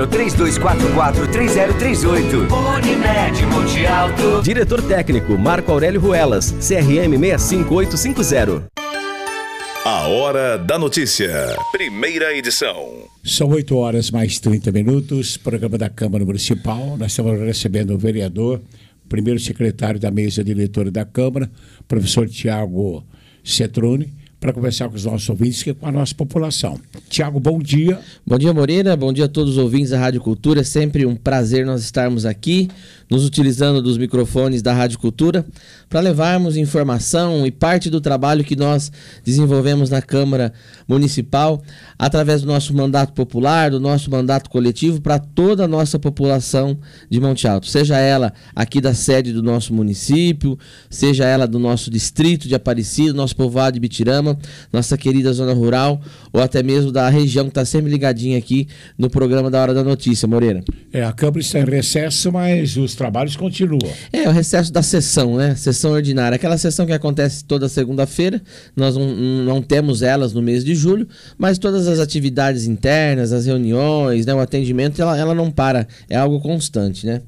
3244-3038. Unimed Monte Alto. Diretor técnico Marco Aurélio Ruelas, CRM 65850. A Hora da Notícia, primeira edição. São 8 horas mais 30 minutos, programa da Câmara Municipal. Nós estamos recebendo o vereador, primeiro secretário da mesa diretora da Câmara, professor Tiago Cetrone, para conversar com os nossos ouvintes e com a nossa população. Tiago, bom dia. Bom dia, Moreira. Bom dia a todos os ouvintes da Rádio Cultura. É sempre um prazer nós estarmos aqui, nos utilizando dos microfones da Rádio Cultura, para levarmos informação e parte do trabalho que nós desenvolvemos na Câmara Municipal, através do nosso mandato popular, do nosso mandato coletivo, para toda a nossa população de Monte Alto. Seja ela aqui da sede do nosso município, seja ela do nosso distrito de Aparecida, nosso povoado de Bitirama, nossa querida zona rural, ou até mesmo da região que está sempre ligadinha aqui no programa da Hora da Notícia, Moreira. A Câmara está em recesso, mas os trabalhos continuam. O recesso da sessão, né? Sessão ordinária. Aquela sessão que acontece toda segunda-feira, nós não temos elas no mês de julho, mas todas as atividades internas, as reuniões, né, o atendimento, ela não para, é algo constante, né?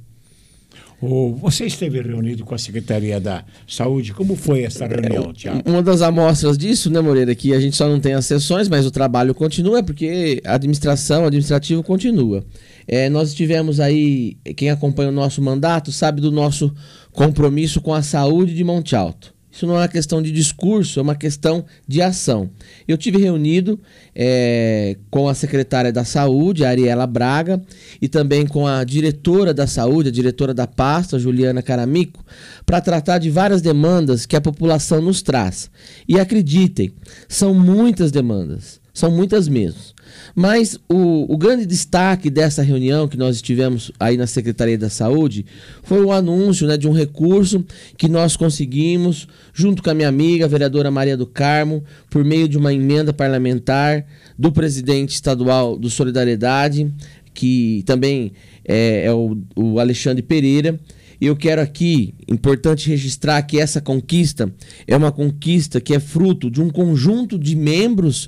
Você esteve reunido com a Secretaria da Saúde, como foi essa reunião, Tiago? Uma das amostras disso, né, Moreira, que a gente só não tem as sessões, mas o trabalho continua, porque o administrativo continua. Nós estivemos aí, quem acompanha o nosso mandato sabe do nosso compromisso com a saúde de Monte Alto. Isso não é uma questão de discurso, é uma questão de ação. Eu tive reunido com a secretária da Saúde, a Ariela Braga, e também com a diretora da Saúde, a diretora da pasta, Juliana Caramico, para tratar de várias demandas que a população nos traz. E acreditem, são muitas demandas, são muitas mesmo. Mas o grande destaque dessa reunião que nós estivemos aí na Secretaria da Saúde foi o anúncio, né, de um recurso que nós conseguimos, junto com a minha amiga, a vereadora Maria do Carmo, por meio de uma emenda parlamentar do presidente estadual do Solidariedade, que também é o Alexandre Pereira. E eu quero aqui, importante registrar que essa conquista é uma conquista que é fruto de um conjunto de membros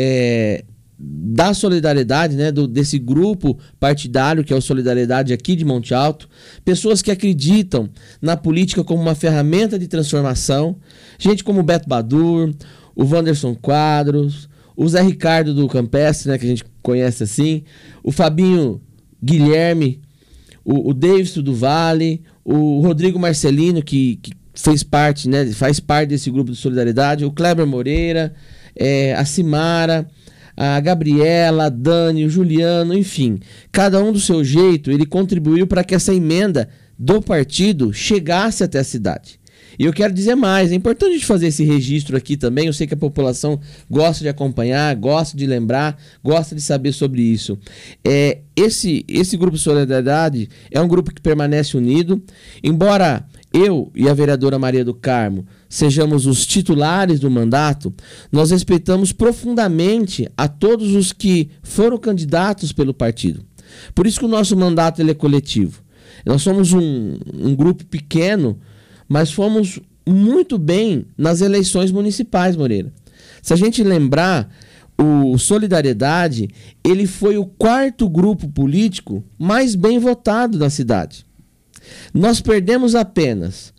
da Solidariedade, né, desse grupo partidário que é o Solidariedade aqui de Monte Alto, pessoas que acreditam na política como uma ferramenta de transformação, gente como o Beto Badur, o Wanderson Quadros, o Zé Ricardo do Campestre, né, que a gente conhece assim, o Fabinho Guilherme, o Davidson do Vale, o Rodrigo Marcelino, que faz parte desse grupo de Solidariedade, o Kleber Moreira, a Simara, a Gabriela, a Dani, o Juliano, enfim, cada um do seu jeito, ele contribuiu para que essa emenda do partido chegasse até a cidade. E eu quero dizer mais, é importante a gente fazer esse registro aqui também, eu sei que a população gosta de acompanhar, gosta de lembrar, gosta de saber sobre isso. Esse grupo Solidariedade é um grupo que permanece unido, embora eu e a vereadora Maria do Carmo sejamos os titulares do mandato, nós respeitamos profundamente a todos os que foram candidatos pelo partido. Por isso que o nosso mandato ele é coletivo. Nós somos um grupo pequeno, mas fomos muito bem nas eleições municipais, Moreira. Se a gente lembrar, o Solidariedade, ele foi o 4º grupo político mais bem votado na cidade. Nós perdemos apenas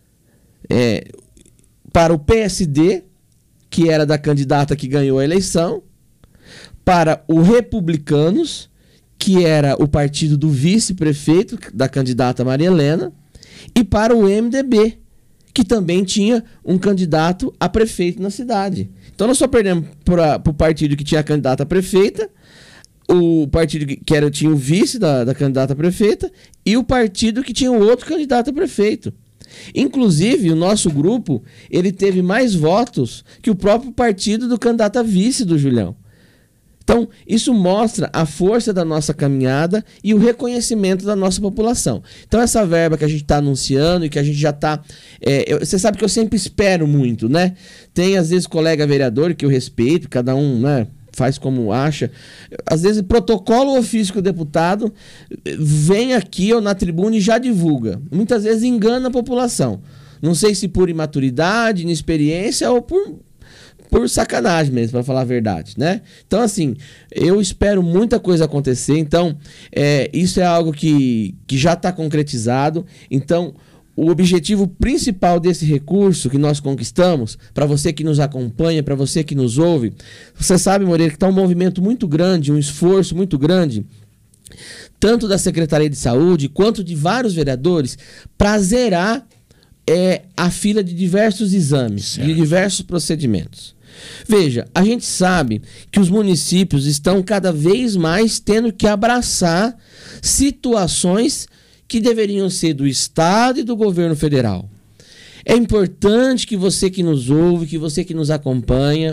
para o PSD, que era da candidata que ganhou a eleição, para o Republicanos, que era o partido do vice-prefeito, da candidata Maria Helena, e para o MDB, que também tinha um candidato a prefeito na cidade. Então nós só perdemos para o partido que tinha a candidata a prefeita, o partido que tinha o vice da candidata a prefeita e o partido que tinha o outro candidato a prefeito. Inclusive, o nosso grupo ele teve mais votos que o próprio partido do candidato a vice do Julião. Então, isso mostra a força da nossa caminhada e o reconhecimento da nossa população. Então, essa verba que a gente está anunciando e que a gente já está... você sabe que eu sempre espero muito, né? Tem, às vezes, colega vereador que eu respeito, cada um, né, faz como acha. Às vezes, protocola o ofício com o deputado, vem aqui ou na tribuna e já divulga. Muitas vezes engana a população. Não sei se por imaturidade, inexperiência ou por sacanagem mesmo, para falar a verdade, né? Então, assim, eu espero muita coisa acontecer. Então, isso é algo que já está concretizado. Então, o objetivo principal desse recurso que nós conquistamos, para você que nos acompanha, para você que nos ouve, você sabe, Moreira, que está um movimento muito grande, um esforço muito grande, tanto da Secretaria de Saúde quanto de vários vereadores, para zerar a fila de diversos exames, certo, de diversos procedimentos. Veja, a gente sabe que os municípios estão cada vez mais tendo que abraçar situações que deveriam ser do Estado e do governo federal. É importante que você que nos ouve, que você que nos acompanha,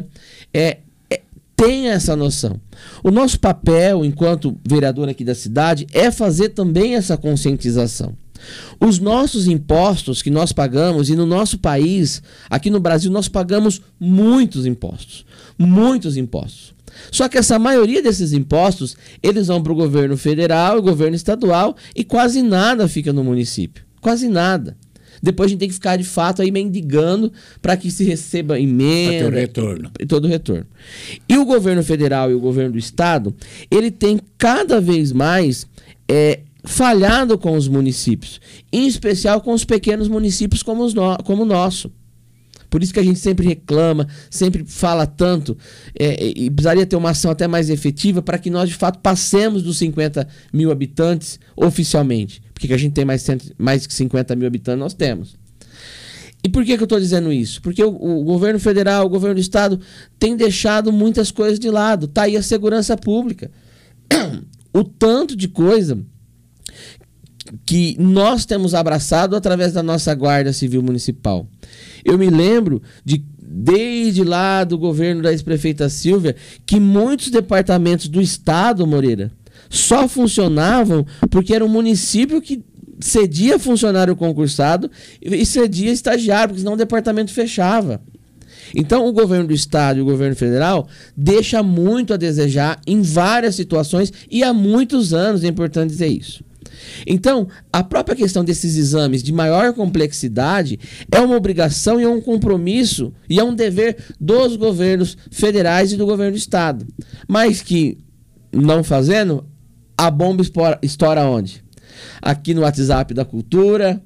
tenha essa noção. O nosso papel, enquanto vereador aqui da cidade, é fazer também essa conscientização. Os nossos impostos que nós pagamos, e no nosso país, aqui no Brasil, nós pagamos muitos impostos. Muitos impostos. Só que essa maioria desses impostos, eles vão para o governo federal e governo estadual e quase nada fica no município. Quase nada. Depois a gente tem que ficar, de fato, aí mendigando para que se receba emenda. Todo o retorno. E o governo federal e o governo do estado, ele tem cada vez mais falhado com os municípios. Em especial com os pequenos municípios como o nosso. Por isso que a gente sempre reclama, sempre fala tanto, e precisaria ter uma ação até mais efetiva para que nós, de fato, passemos dos 50 mil habitantes oficialmente. Porque a gente tem mais que 50 mil habitantes, nós temos. E por que eu estou dizendo isso? Porque o governo federal, o governo do estado tem deixado muitas coisas de lado. Está aí a segurança pública. O tanto de coisa que nós temos abraçado através da nossa Guarda Civil Municipal. Eu me lembro desde lá do governo da ex-prefeita Silvia, que muitos departamentos do estado, Moreira, só funcionavam porque era um município que cedia funcionário concursado e cedia estagiário, porque senão o departamento fechava. Então, o governo do estado e o governo federal deixa muito a desejar em várias situações e há muitos anos, é importante dizer isso. Então, a própria questão desses exames de maior complexidade é uma obrigação e é um compromisso e é um dever dos governos federais e do governo do estado. Mas que, não fazendo, a bomba estoura onde? Aqui no WhatsApp da Cultura,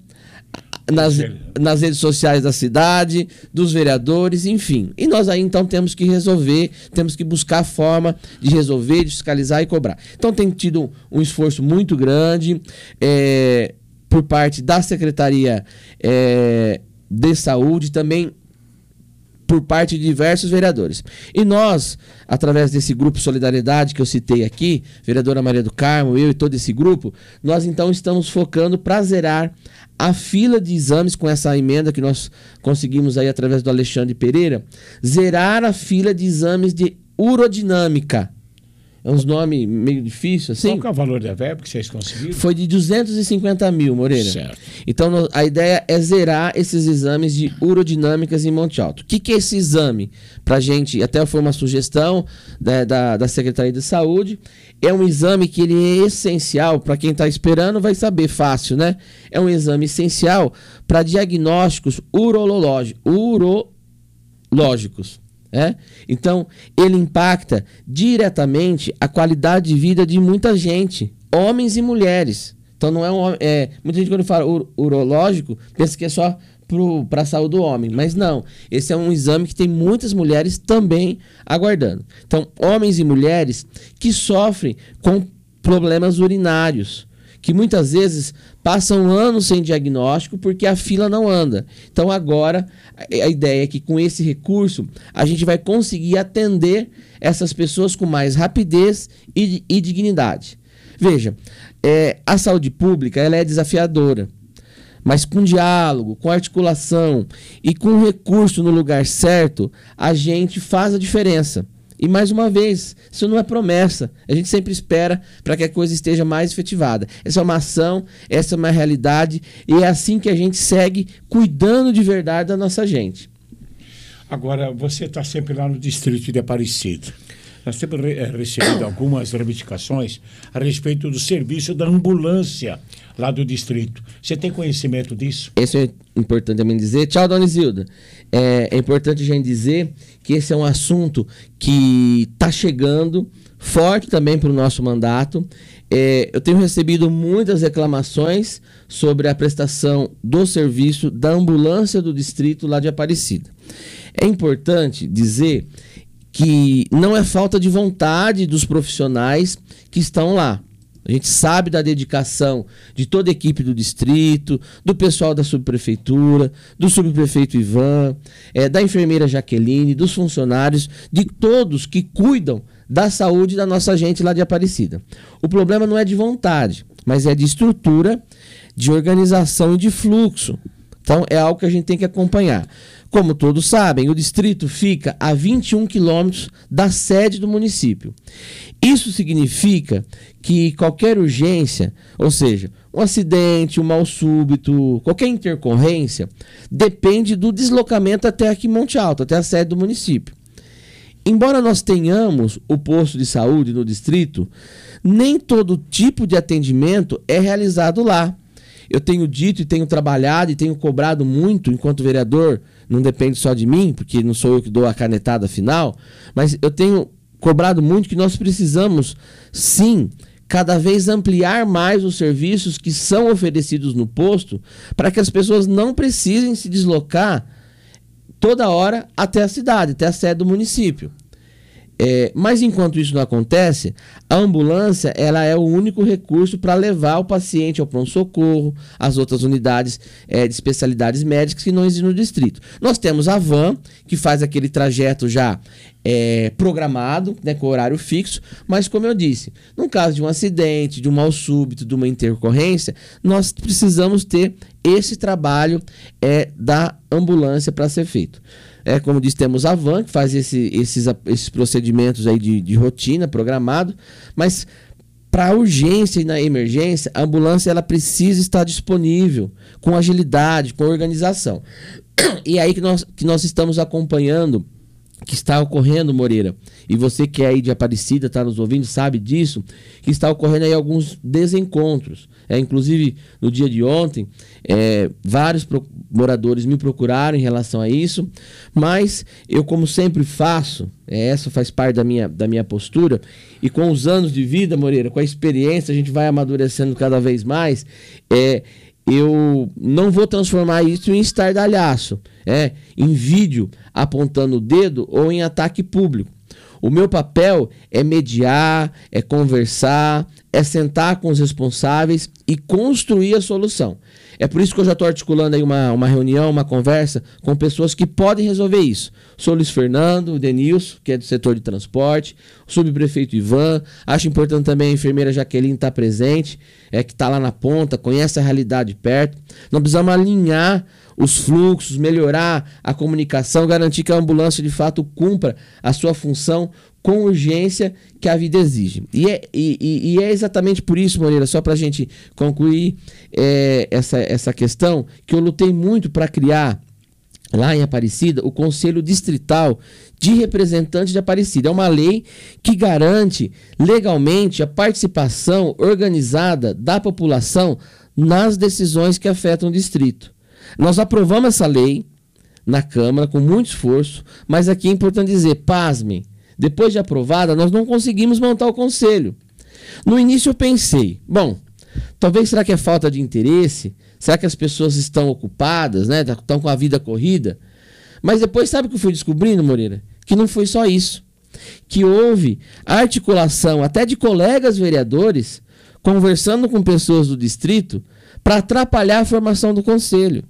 nas redes sociais da cidade, dos vereadores, enfim. E nós aí então temos que resolver, temos que buscar a forma de resolver, de fiscalizar e cobrar. Então tem tido um esforço muito grande por parte da Secretaria de Saúde, também por parte de diversos vereadores. E nós, através desse grupo Solidariedade que eu citei aqui, vereadora Maria do Carmo, eu e todo esse grupo, nós então estamos focando para zerar a fila de exames com essa emenda que nós conseguimos aí através do Alexandre Pereira, zerar a fila de exames de urodinâmica. É uns nomes meio difíceis, assim. Qual que é o valor da verba que vocês conseguiram? Foi de 250 mil, Moreira. Certo. Então, a ideia é zerar esses exames de urodinâmicas em Monte Alto. O que é esse exame? Pra gente, até foi uma sugestão da Secretaria de Saúde. É um exame que ele é essencial, para quem está esperando vai saber fácil, né? É um exame essencial para diagnósticos urológicos. Então, ele impacta diretamente a qualidade de vida de muita gente, homens e mulheres. Então, não muita gente, quando fala urológico, pensa que é só para a saúde do homem, mas não. Esse é um exame que tem muitas mulheres também aguardando. Então, homens e mulheres que sofrem com problemas urinários, que muitas vezes passam anos sem diagnóstico porque a fila não anda. Então agora a ideia é que com esse recurso a gente vai conseguir atender essas pessoas com mais rapidez e dignidade. Veja, a saúde pública ela é desafiadora, mas com diálogo, com articulação e com recurso no lugar certo, a gente faz a diferença. E mais uma vez, isso não é promessa. A gente sempre espera para que a coisa esteja mais efetivada. Essa é uma ação, essa é uma realidade e é assim que a gente segue cuidando de verdade da nossa gente. Agora, você está sempre lá no distrito de Aparecida. Nós temos recebido algumas reivindicações a respeito do serviço da ambulância lá do distrito. Você tem conhecimento disso? Isso é importante também dizer. Tchau, dona Isilda. É importante a gente dizer que esse é um assunto que está chegando forte também para o nosso mandato. Eu tenho recebido muitas reclamações sobre a prestação do serviço da ambulância do distrito lá de Aparecida. É importante dizer que não é falta de vontade dos profissionais que estão lá. A gente sabe da dedicação de toda a equipe do distrito, do pessoal da subprefeitura, do subprefeito Ivan, da enfermeira Jaqueline, dos funcionários, de todos que cuidam da saúde da nossa gente lá de Aparecida. O problema não é de vontade, mas é de estrutura, de organização e de fluxo. Então é algo que a gente tem que acompanhar. Como todos sabem, o distrito fica a 21 quilômetros da sede do município. Isso significa que qualquer urgência, ou seja, um acidente, um mal súbito, qualquer intercorrência, depende do deslocamento até aqui em Monte Alto, até a sede do município. Embora nós tenhamos o posto de saúde no distrito, nem todo tipo de atendimento é realizado lá. Eu tenho dito e tenho trabalhado e tenho cobrado muito enquanto vereador, não depende só de mim, porque não sou eu que dou a canetada final, mas eu tenho cobrado muito que nós precisamos, sim, cada vez ampliar mais os serviços que são oferecidos no posto, para que as pessoas não precisem se deslocar toda hora até a cidade, até a sede do município. Mas enquanto isso não acontece, a ambulância ela é o único recurso para levar o paciente ao pronto-socorro, às outras unidades de especialidades médicas que não existem no distrito. Nós temos a van, que faz aquele trajeto já programado, né, com horário fixo, mas como eu disse, no caso de um acidente, de um mal súbito, de uma intercorrência, nós precisamos ter esse trabalho da ambulância para ser feito. Como disse, temos a van, que faz esses procedimentos aí de rotina, programado, mas para a urgência e na emergência, a ambulância ela precisa estar disponível, com agilidade, com organização. E aí que nós estamos acompanhando, que está ocorrendo, Moreira, e você que é aí de Aparecida, está nos ouvindo, sabe disso, que está ocorrendo aí alguns desencontros. Inclusive, no dia de ontem, vários moradores me procuraram em relação a isso, mas eu, como sempre faço, essa faz parte da minha postura, e com os anos de vida, Moreira, com a experiência, a gente vai amadurecendo cada vez mais, eu não vou transformar isso em estardalhaço, em vídeo apontando o dedo ou em ataque público. O meu papel é mediar, é conversar, é sentar com os responsáveis e construir a solução. É por isso que eu já estou articulando aí uma reunião, uma conversa com pessoas que podem resolver isso. Sou Luiz Fernando, o Denilson, que é do setor de transporte, o subprefeito Ivan. Acho importante também a enfermeira Jaqueline estar presente, que está lá na ponta, conhece a realidade de perto. Nós precisamos alinhar os fluxos, melhorar a comunicação, garantir que a ambulância de fato cumpra a sua função com urgência que a vida exige. E é exatamente por isso, Moreira, só para a gente concluir essa questão, que eu lutei muito para criar lá em Aparecida o Conselho Distrital de Representantes de Aparecida. É uma lei que garante legalmente a participação organizada da população nas decisões que afetam o distrito. Nós aprovamos essa lei na Câmara com muito esforço, mas aqui é importante dizer, pasmem, depois de aprovada, nós não conseguimos montar o conselho. No início eu pensei, talvez será que é falta de interesse? Será que as pessoas estão ocupadas, né? Estão com a vida corrida? Mas depois sabe o que eu fui descobrindo, Moreira? Que não foi só isso. Que houve articulação até de colegas vereadores conversando com pessoas do distrito para atrapalhar a formação do conselho.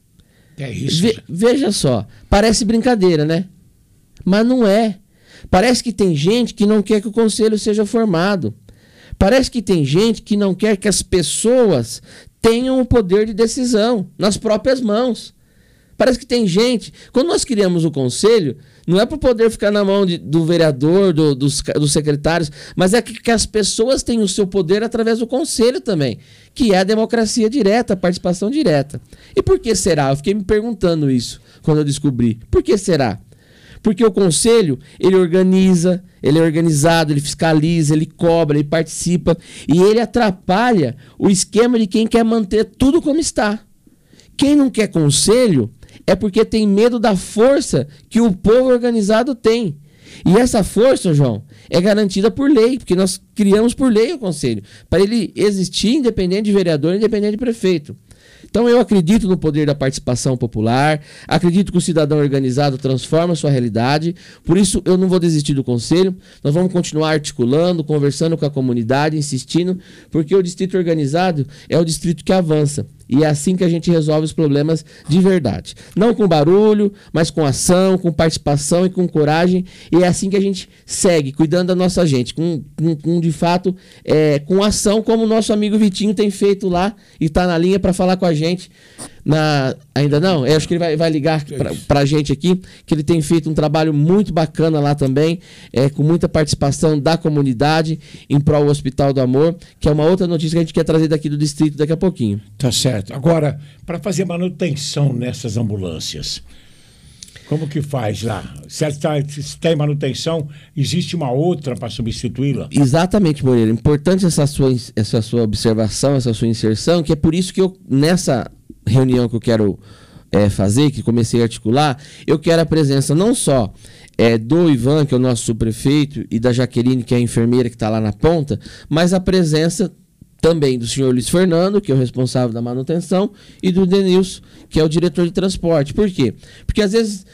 Isso. Veja só, parece brincadeira, né? Mas não é. Parece que tem gente que não quer que o conselho seja formado. Parece que tem gente que não quer que as pessoas tenham o poder de decisão nas próprias mãos. Parece que tem gente... Quando nós criamos o conselho, não é para o poder ficar na mão do vereador, dos secretários, mas é que as pessoas têm o seu poder através do conselho também, que é a democracia direta, a participação direta. E por que será? Eu fiquei me perguntando isso quando eu descobri. Por que será? Porque o conselho, ele organiza, ele é organizado, ele fiscaliza, ele cobra, ele participa e ele atrapalha o esquema de quem quer manter tudo como está. Quem não quer conselho é porque tem medo da força que o povo organizado tem. E essa força, João, é garantida por lei, porque nós criamos por lei o conselho, para ele existir independente de vereador, independente de prefeito. Então eu acredito no poder da participação popular, acredito que o cidadão organizado transforma a sua realidade, por isso eu não vou desistir do conselho, nós vamos continuar articulando, conversando com a comunidade, insistindo, porque o distrito organizado é o distrito que avança. E é assim que a gente resolve os problemas de verdade. Não com barulho, mas com ação, com participação e com coragem. E é assim que a gente segue, cuidando da nossa gente. De fato, com ação, como o nosso amigo Vitinho tem feito lá e está na linha para falar com a gente. Ainda não? Eu acho que ele vai ligar para a gente aqui, que ele tem feito um trabalho muito bacana lá também, com muita participação da comunidade em prol do Hospital do Amor, que é uma outra notícia que a gente quer trazer daqui do distrito daqui a pouquinho. Tá certo. Agora, para fazer manutenção nessas ambulâncias, como que faz lá? Se tem manutenção, existe uma outra para substituí-la? Exatamente, Moreira. Importante essa sua observação, essa sua inserção, que é por isso que eu, nessa reunião que eu quero fazer, que comecei a articular, eu quero a presença não só do Ivan, que é o nosso subprefeito, e da Jaqueline, que é a enfermeira que está lá na ponta, mas a presença também do senhor Luiz Fernando, que é o responsável da manutenção, e do Denilson, que é o diretor de transporte. Por quê? Porque às vezes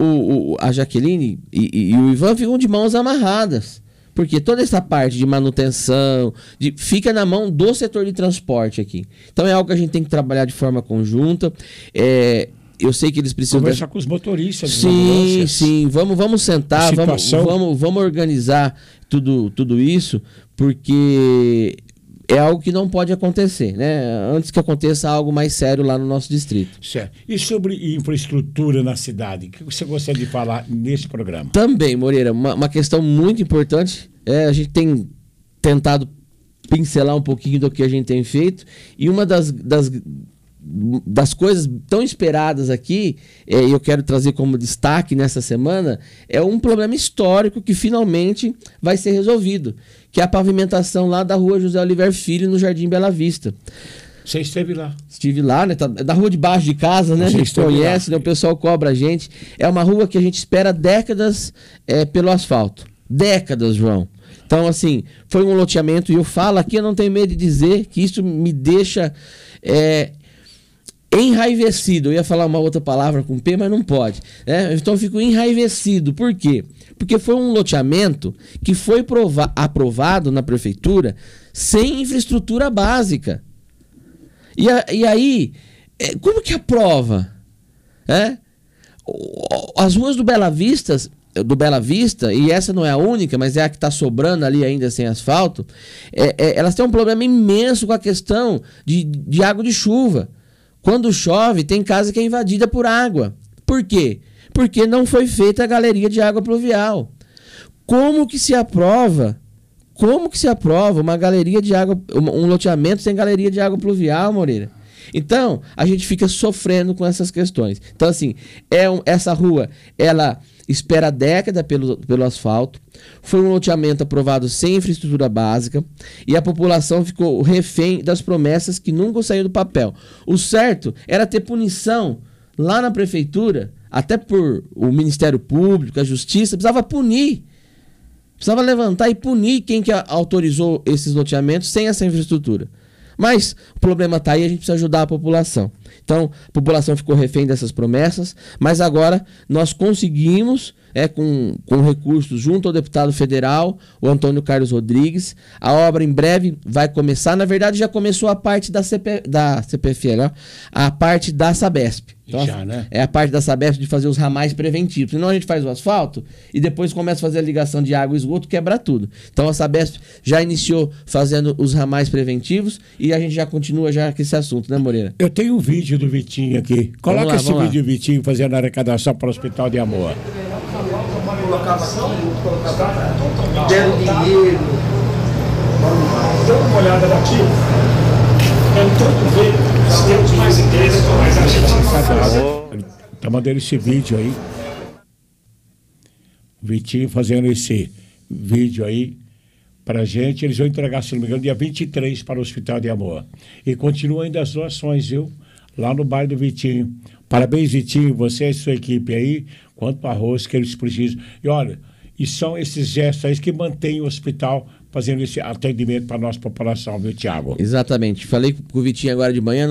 a Jaqueline e o Ivan ficam de mãos amarradas. Porque toda essa parte de manutenção fica na mão do setor de transporte aqui. Então é algo que a gente tem que trabalhar de forma conjunta. Eu sei que eles precisam... Conversar com os motoristas. Sim. Vamos sentar, vamos organizar tudo isso, porque é algo que não pode acontecer, né? Antes que aconteça algo mais sério lá no nosso distrito. Certo. E sobre infraestrutura na cidade? O que você gostaria de falar nesse programa? Também, Moreira, uma questão muito importante. A gente tem tentado pincelar um pouquinho do que a gente tem feito. E uma das coisas tão esperadas aqui, eu quero trazer como destaque nessa semana, é um problema histórico que finalmente vai ser resolvido, que é a pavimentação lá da rua José Oliver Filho, no Jardim Bela Vista. Você esteve lá? Estive lá, né? Da rua de baixo de casa, né? A gente conhece, né? O pessoal cobra a gente. É uma rua que a gente espera décadas pelo asfalto. Décadas, João. Então, assim, foi um loteamento, e eu falo aqui, eu não tenho medo de dizer que isso me deixa... enraivecido. Eu ia falar uma outra palavra com P, mas não pode. Então eu fico enraivecido. Por quê? Porque foi um loteamento que foi aprovado na prefeitura sem infraestrutura básica. E aí, como que aprova? As ruas do Bela Vista, e essa não é a única, mas é a que está sobrando ali ainda sem asfalto, elas têm um problema imenso com a questão de água de chuva. Quando chove, tem casa que é invadida por água. Por quê? Porque não foi feita a galeria de água pluvial. Como que se aprova uma galeria de água, um loteamento sem galeria de água pluvial, Moreira? Então, a gente fica sofrendo com essas questões. Então, assim, essa rua, ela espera década pelo asfalto, foi um loteamento aprovado sem infraestrutura básica, e a população ficou refém das promessas que nunca saíram do papel. O certo era ter punição lá na prefeitura, até por o Ministério Público, a Justiça, precisava punir. Precisava levantar e punir quem que autorizou esses loteamentos sem essa infraestrutura. Mas o problema está aí, a gente precisa ajudar a população. Então, a população ficou refém dessas promessas, mas agora nós conseguimos, com recursos junto ao deputado federal, o Antônio Carlos Rodrigues, a obra em breve vai começar. Na verdade, já começou a parte da CPFL, a parte da Sabesp. Então, né? É a parte da Sabesp de fazer os ramais preventivos. Senão a gente faz o asfalto e depois começa a fazer a ligação de água e esgoto, quebra tudo. Então a Sabesp já iniciou fazendo os ramais preventivos e a gente já continua já com esse assunto, né, Moreira? Eu tenho um vídeo do Vitinho aqui. Coloca esse vídeo do Vitinho fazendo a arrecadação para o Hospital de Amor. Deram dinheiro. Dá uma olhada daqui. É tanto ver se temos mais igrejas, mais a gente. Tá mandando esse vídeo aí. Vitinho fazendo esse vídeo aí pra gente. Eles vão entregar, se não me engano, dia 23 para o Hospital de Amor. E continuam ainda as doações, viu? Lá no bairro do Vitinho. Parabéns, Vitinho, você e sua equipe aí, quanto arroz que eles precisam. E olha, e são esses gestos aí que mantêm o hospital fazendo esse atendimento para a nossa população, viu, Tiago? Exatamente. Falei com o Vitinho agora de manhã.